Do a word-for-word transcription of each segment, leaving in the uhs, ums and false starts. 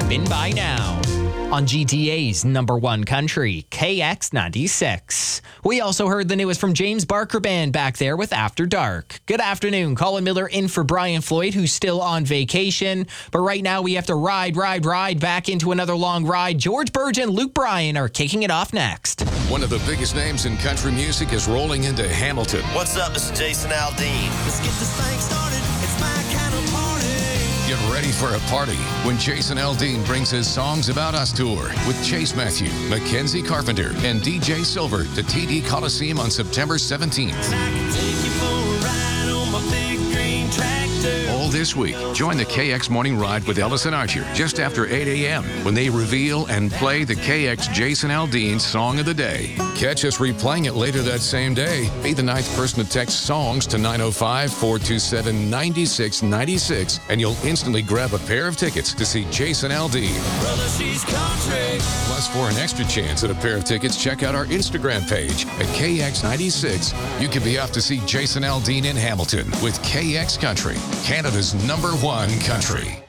been by now. On G T A's number one country, K X ninety-six. We also heard the newest from James Barker Band back there with After Dark. Good afternoon. Colin Miller in for Brian Floyd, who's still on vacation. But right now we have to ride, ride, ride back into another long ride. George Burge and Luke Bryan are kicking it off next. One of the biggest names in country music is rolling into Hamilton. What's up? This is Jason Aldean. Let's get this thing started. It's my kind of party. Get ready for a party when Jason Aldean brings his Songs About Us tour with Chase Matthew, Mackenzie Carpenter, and D J Silver to T D Coliseum on September seventeenth. I can take you for a ride on my big green tractor. All this week, join the K X Morning Ride with Ellis and Archer just after eight a.m. when they reveal and play the K X Jason Aldean Song of the Day. Catch us replaying it later that same day. Be the ninth person to text SONGS to nine oh five, four two seven, nine six nine six, and you'll instantly grab a pair of tickets to see Jason Aldean. Brother, she's country. Plus, for an extra chance at a pair of tickets, check out our Instagram page at K X ninety-six. You can be off to see Jason Aldean in Hamilton with K X Country, Canada's number one country.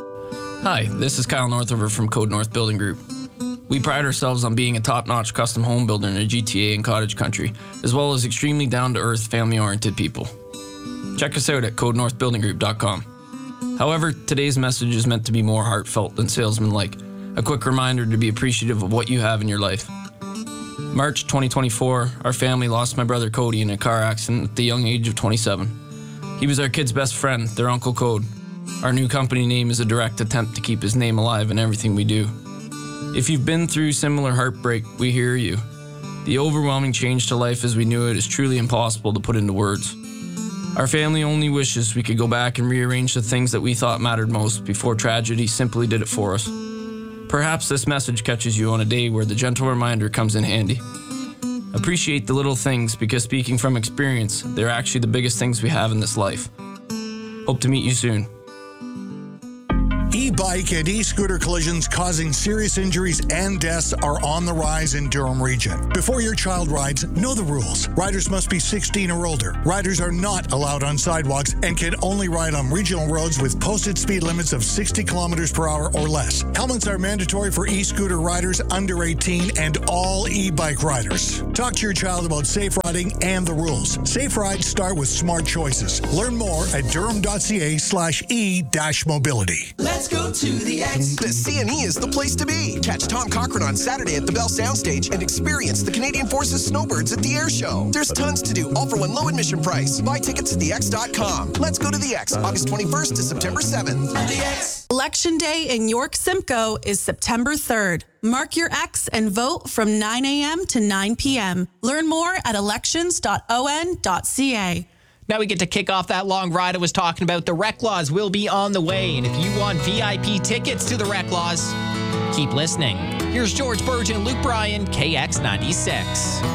Hi, this is Kyle Northover from Code North Building Group. We pride ourselves on being a top-notch custom home builder in the G T A and cottage country, as well as extremely down-to-earth, family-oriented people. Check us out at code north building group dot com. However, today's message is meant to be more heartfelt than salesman-like, a quick reminder to be appreciative of what you have in your life. March twenty twenty-four, our family lost my brother Cody in a car accident at the young age of twenty-seven. He was our kid's best friend, their Uncle Code. Our new company name is a direct attempt to keep his name alive in everything we do. If you've been through similar heartbreak, we hear you. The overwhelming change to life as we knew it is truly impossible to put into words. Our family only wishes we could go back and rearrange the things that we thought mattered most before tragedy simply did it for us. Perhaps this message catches you on a day where the gentle reminder comes in handy. Appreciate the little things because, speaking from experience, they're actually the biggest things we have in this life. Hope to meet you soon. E-bike and e-scooter collisions causing serious injuries and deaths are on the rise in Durham region. Before your child rides, know the rules. Riders must be sixteen or older. Riders are not allowed on sidewalks and can only ride on regional roads with posted speed limits of sixty kilometers per hour or less. Helmets are mandatory for e-scooter riders under eighteen and all e-bike riders. Talk to your child about safe riding and the rules. Safe rides start with smart choices. Learn more at durham.ca slash e dash mobility. Let's go to the X. The C and E is the place to be. Catch Tom Cochran on Saturday at the Bell Soundstage and experience the Canadian Forces Snowbirds at the Air Show. There's tons to do, all for one low admission price. Buy tickets at the x dot com. Let's go to the X, August twenty-first to September seventh. The X. Election Day in York Simcoe is September third. Mark your X and vote from nine a.m. to nine p.m. Learn more at elections dot o n dot c a. Now we get to kick off that long ride I was talking about. The Rec Laws will be on the way. And if you want V I P tickets to the Rec Laws, keep listening. Here's George Burge and Luke Bryan, K X ninety-six.